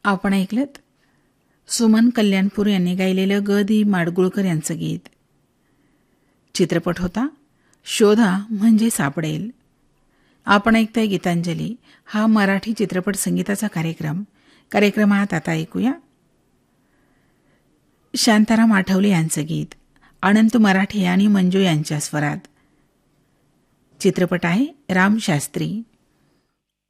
आपण ऐकलत सुमन कल्याणपूर यांनी गायलेलं ग दी माडगुळकर यांचं गीत. चित्रपट होता शोधा म्हणजे सापडेल. आपण ऐकताय गीतांजली हा मराठी चित्रपट संगीताचा कार्यक्रमात आता ऐकूया शांताराम आठवले यांचं गीत अनंत मराठे आणि मंजू यांच्या स्वरात. चित्रपट आहे रामशास्त्री.